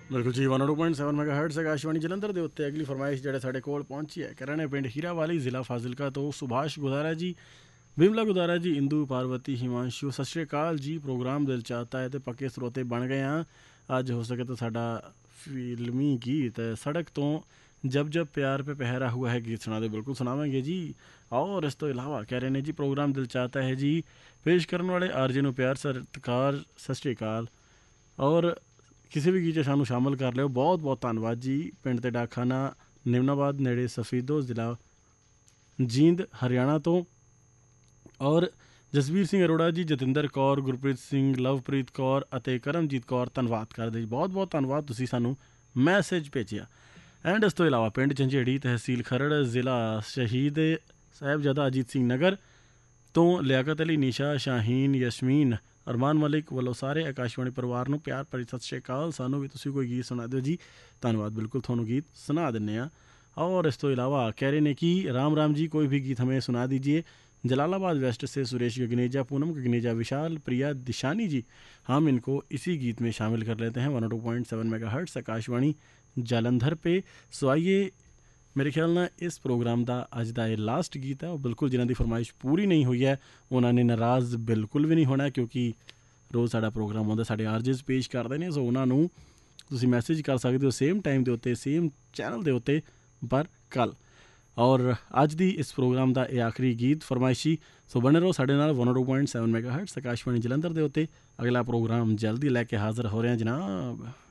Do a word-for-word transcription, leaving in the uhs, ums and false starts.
बिल्कुल जी one two point seven mega hertz Akashvani Jalandhar के उत्ते अगली फरमाइश जो साढ़े कोल पहुंची है करने पिंड हीरावाली जिला फाजिलका तो सुभाष गुदारा जी बिमला गुदारा जी इंदू पार्वती हिमांशु सत श्री अकाल जी प्रोग्राम दिल चाहता है तो पक्के स्रोते बन गए हाँ अज हो सके तो साडा फिल्मी गीत सड़क तो जब जब प्यार पे पहरा हुआ है गीत सुना दे बिल्कुल सुनावेंगे जी। और इस तो इलावा कह रहे हैं जी प्रोग्राम दिल चाहता है जी पेश करने वाले आरजे नूं प्यार सत्कार सत श्री अकाल और किसी भी गीत सानू शामिल कर लियो बहुत बहुत धन्यवाद जी। पिंड ते डाकखाना निमनाबाद नेड़े सफीदो जिला जींद हरियाणा तो और जसवीर सिंह अरोड़ा जी जतिंदर कौर गुरप्रीत सिंह लवप्रीत कौर ਅਤੇ ਕਰਮਜੀਤ ਕੌਰ ਧੰਨਵਾਦ ਕਰਦੇ ਜੀ ਬਹੁਤ ਬਹੁਤ ਧੰਨਵਾਦ ਤੁਸੀਂ ਸਾਨੂੰ ਮੈਸੇਜ ਭੇਜਿਆ। ਐਂਡ ਇਸ ਤੋਂ ਇਲਾਵਾ ਪਿੰਡ ਝੰਜੇੜੀ ਤਹਿਸੀਲ ਖਰੜ ਜ਼ਿਲ੍ਹਾ ਸ਼ਹੀਦ ਸਾਹਿਬਜ਼ਾਦਾ ਅਜੀਤ ਸਿੰਘ ਨਗਰ ਤੋਂ ਲਿਆਕਤ ਅਲੀ ਨਿਸ਼ਾ ਸ਼ਾਹੀਨ ਯਸ਼ਮੀਨ ਅਰਮਾਨ ਮਲਿਕ ਵੱਲੋਂ ਸਾਰੇ ਆਕਾਸ਼ਵਾਣੀ ਪਰਿਵਾਰ ਨੂੰ ਪਿਆਰ ਭਰੀ ਸਤਿ ਸ਼੍ਰੀ ਅਕਾਲ। ਸਾਨੂੰ ਵੀ ਤੁਸੀਂ ਕੋਈ ਗੀਤ ਸੁਣਾ ਦਿਓ ਜੀ ਧੰਨਵਾਦ ਬਿल्कुल ਤੁਹਾਨੂੰ गीत सुना ਦਿੰਦੇ ਹਾਂ। और इस तो इलावा कह रहे हैं कि राम राम जी कोई भी गीत हमें सुना दीजिए। जलालाबाद वेस्ट से सुरेश गगनेजा पूनम गगनेजा विशाल प्रिया दिशानी जी हम इनको इसी गीत में शामिल कर लेते हैं one two point seven mega hertz Akashvani Jalandhar पे। सो आइए मेरे ख्याल ना इस प्रोग्राम का अज का ये लास्ट गीत है और बिल्कुल जिन्हों की फरमाइश पूरी नहीं हुई है उन्होंने नाराज़ बिल्कुल भी नहीं होना क्योंकि रोज़ साडा प्रोग्राम आता साढ़े आरजेस पेश करते हैं। सो उन्होंने तुसीं मैसेज कर सकते हो सेम टाइम के उत्ते सेम चैनल के उत्ते पर कल। और अज दी इस प्रोग्राम का यह आखिरी गीत फरमाइशी। सो बने रहो साढ़े नाल one two point seven mega hertz Akashvani Jalandhar के उत्ते। अगला प्रोग्राम जल्दी लैके हाज़र हो रहे हैं जनाब।